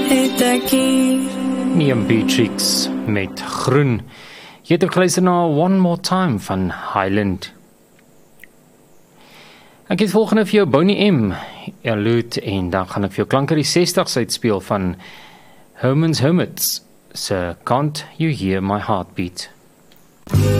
het ek hier. Neem Beatrix met groen. Jy het ook geluister na One More Time van Highland. Ek het volgende vir jou Boney M, Elude, en dan gaan ek vir jou klanke die 60s uitspeel van Herman's Hermits, se Can't You Hear My Heartbeat.